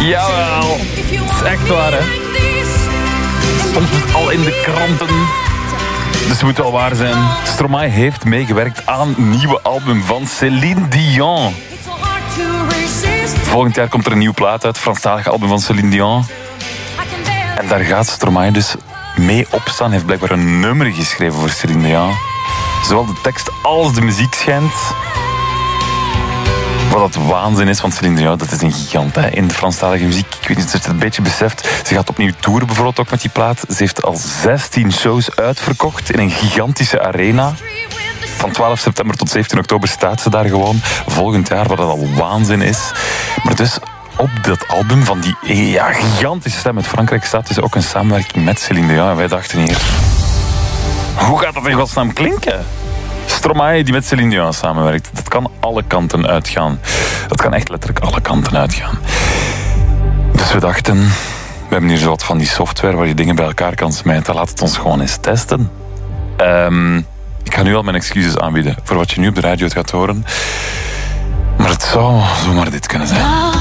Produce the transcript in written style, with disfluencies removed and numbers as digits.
Jawel. Het is echt waar, hè. Stond het al in de kranten. Dus het moet wel waar zijn. Stromae heeft meegewerkt aan het nieuwe album van Céline Dion. Volgend jaar komt er een nieuwe plaat uit, het Franstalige album van Céline Dion. En daar gaat Stromae dus mee opstaan. Hij heeft blijkbaar een nummer geschreven voor Céline Dion. Zowel de tekst als de muziek schijnt. Wat dat waanzin is, want Céline Dion, dat is een gigant hè, in de Franstalige muziek. Ik weet niet of je het een beetje beseft. Ze gaat opnieuw toeren bijvoorbeeld ook met die plaat. Ze heeft al 16 shows uitverkocht in een gigantische arena. Van 12 september tot 17 oktober staat ze daar gewoon. Volgend jaar, wat dat al waanzin is. Maar dus op dat album van die gigantische stem uit Frankrijk staat dus ook een samenwerking met Céline Dion. En wij dachten hier, hoe gaat dat in godsnaam klinken? Stromae die met Céline Dion samenwerkt. Dat kan alle kanten uitgaan. Dat kan echt letterlijk alle kanten uitgaan. Dus we dachten, we hebben hier zo wat van die software waar je dingen bij elkaar kan smijten. Laat het ons gewoon eens testen. Ik ga nu al mijn excuses aanbieden voor wat je nu op de radio gaat horen. Maar het zou zomaar dit kunnen zijn.